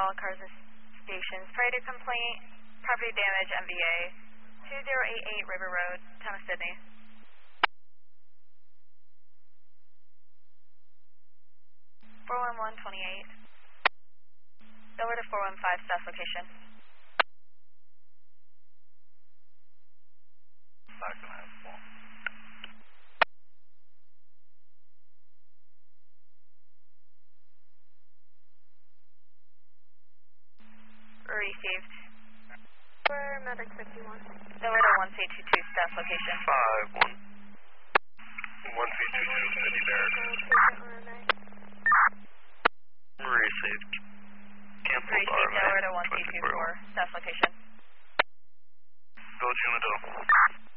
all cars and stations. Predator complaint, property damage, MVA, 2088 River Road, Town of Sydney. 41128. Over to 415 staff location. 594. Received. For Maverick 51. Over to 1322 staff location. 5-1.